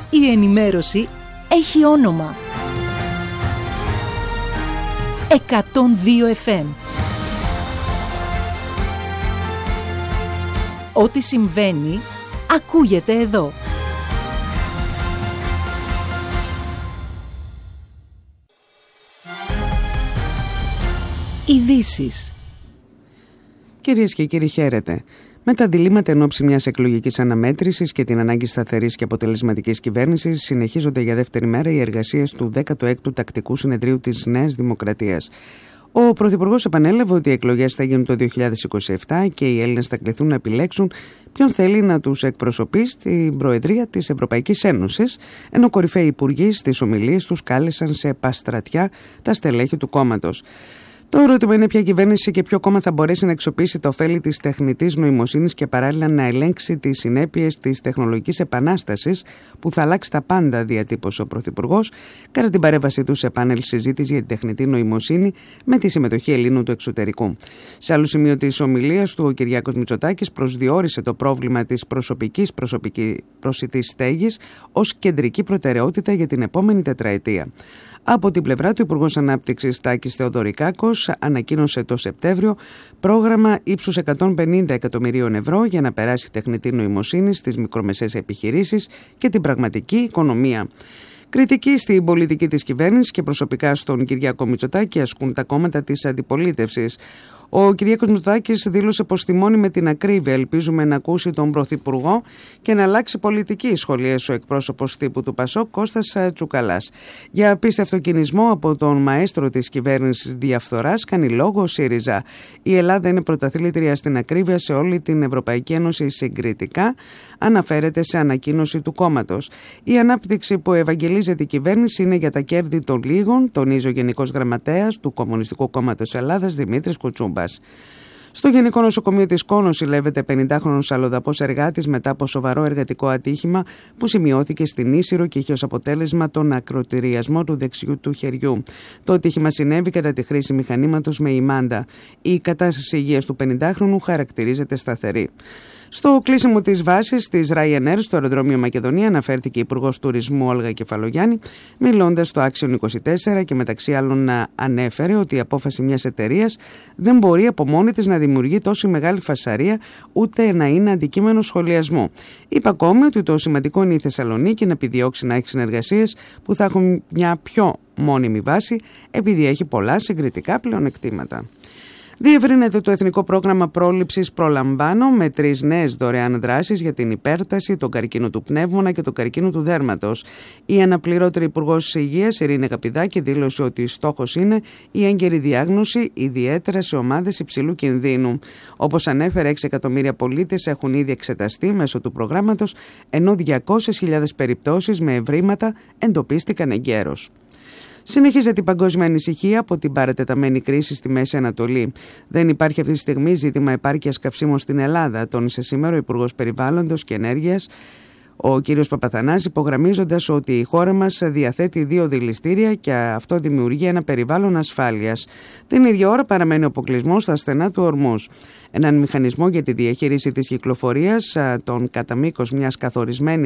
Η ενημέρωση έχει όνομα. 102 FM. Ό,τι συμβαίνει, ακούγεται εδώ. Ειδήσεις. Κυρίες και κύριοι, χαίρετε. Με τα διλήμματα εν ώψη μιας εκλογικής αναμέτρησης και την ανάγκη σταθερής και αποτελεσματικής κυβέρνησης, συνεχίζονται για δεύτερη μέρα οι εργασίες του 16ου Τακτικού Συνεδρίου της Νέας Δημοκρατίας. Ο Πρωθυπουργός επανέλαβε ότι οι εκλογές θα γίνουν το 2027 και οι Έλληνες θα κληθούν να επιλέξουν ποιον θέλει να τους εκπροσωπεί στην Προεδρία της Ευρωπαϊκής Ένωσης, ενώ κορυφαίοι υπουργοί στις ομιλίες τους κάλεσαν σε παστρατιά τα στελέχη του κόμματος. Το ερώτημα είναι ποια κυβέρνηση και ποιο κόμμα θα μπορέσει να αξιοποιήσει τα ωφέλη της τεχνητής νοημοσύνης και παράλληλα να ελέγξει τις συνέπειες της τεχνολογικής επανάστασης που θα αλλάξει τα πάντα, διατύπωσε ο Πρωθυπουργός κατά την παρέμβασή του σε πάνελ συζήτηση για την τεχνητή νοημοσύνη με τη συμμετοχή Ελλήνων του εξωτερικού. Σε άλλο σημείο της ομιλίας του, ο Κυριάκος Μητσοτάκης προσδιορίσε το πρόβλημα της προσωπικής προσιτής στέγης ως κεντρική προτεραιότητα για την επόμενη τετραετία. Από την πλευρά του, Υπουργός Ανάπτυξης Τάκης Θεοδωρικάκος ανακοίνωσε το Σεπτέμβριο πρόγραμμα ύψους 150 εκατομμυρίων ευρώ για να περάσει η τεχνητή νοημοσύνη στις μικρομεσαίες επιχειρήσεις και την πραγματική οικονομία. Κριτική στην πολιτική της κυβέρνησης και προσωπικά στον Κυριάκο Μητσοτάκη ασκούν τα κόμματα της αντιπολίτευσης. Ο Κυριάκος Μητσοτάκης δήλωσε πως θυμώνει με την ακρίβεια. Ελπίζουμε να ακούσει τον Πρωθυπουργό και να αλλάξει πολιτική, σχολίασε ο εκπρόσωπος τύπου του ΠΑΣΟΚ Κώστας Τσουκαλάς. Για απίστευτο κινησμό από τον μαέστρο της κυβέρνησης διαφθοράς κάνει λόγο ο ΣΥΡΙΖΑ. Η Ελλάδα είναι πρωταθλήτρια στην ακρίβεια σε όλη την Ευρωπαϊκή Ένωση συγκριτικά, αναφέρεται σε ανακοίνωση του κόμματος. Η ανάπτυξη που ευαγγελίζεται η κυβέρνηση είναι για τα κέρδη των λίγων, τονίζει ο Γενικός Γραμματέας του Κομμουνιστικού Κόμματος Ελλάδας Δημήτρης Κουτσούμπας. Στο Γενικό Νοσοκομείο της Κόνος συλλεύεται 50χρονος αλλοδαπός εργάτης μετά από σοβαρό εργατικό ατύχημα που σημειώθηκε στην Ίσυρο και είχε ως αποτέλεσμα τον ακροτηριασμό του δεξιού του χεριού. Το ατύχημα συνέβη κατά τη χρήση μηχανήματος με ημάντα. Η κατάσταση υγείας του 50χρονου χαρακτηρίζεται σταθερή. Στο κλείσιμο της βάσης της Ryanair στο αεροδρόμιο Μακεδονία αναφέρθηκε η Υπουργός Τουρισμού Όλγα Κεφαλογιάννη, μιλώντας στο Άξιον 24 και μεταξύ άλλων ανέφερε ότι η απόφαση μιας εταιρείας δεν μπορεί από μόνη της να δημιουργεί τόση μεγάλη φασαρία ούτε να είναι αντικείμενο σχολιασμού. Είπε ακόμη ότι το σημαντικό είναι η Θεσσαλονίκη να επιδιώξει να έχει συνεργασίες που θα έχουν μια πιο μόνιμη βάση επειδή έχει πολλά συγκριτικά πλεονεκτήματα. Διευρύνεται το Εθνικό Πρόγραμμα Πρόληψης Προλαμβάνω με 3 νέες δωρεάν δράσεις για την υπέρταση, τον καρκίνο του πνεύμονα και τον καρκίνο του δέρματος. Η αναπληρώτρη Υπουργός Υγείας Ειρήνη Καπηδάκη δήλωσε ότι στόχος είναι η έγκαιρη διάγνωση, ιδιαίτερα σε ομάδες υψηλού κινδύνου. Όπως ανέφερε, 6 εκατομμύρια πολίτες έχουν ήδη εξεταστεί μέσω του προγράμματος, ενώ 200.000 περιπτώσεις με ευρήματα εντοπίστηκαν εγκαίρως. Συνεχίζεται η παγκόσμια ανησυχία από την παρατεταμένη κρίση στη Μέση Ανατολή. Δεν υπάρχει αυτή τη στιγμή ζήτημα επάρκειας καυσίμων στην Ελλάδα, τόνισε σήμερα ο Υπουργός Περιβάλλοντος και Ενέργειας, ο κ. Παπαθανάσης, υπογραμμίζοντας ότι η χώρα μας διαθέτει 2 δηληστήρια και αυτό δημιουργεί ένα περιβάλλον ασφάλειας. Την ίδια ώρα παραμένει ο αποκλεισμός στα στενά του Ορμούς. Έναν μηχανισμό για τη διαχείριση της κυκλοφορίας των κατά μήκος μιας καθορισμένης